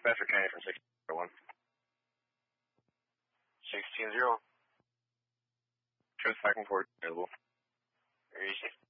Bedford County from 1601. 16-0. Shows back and forth available. Very easy.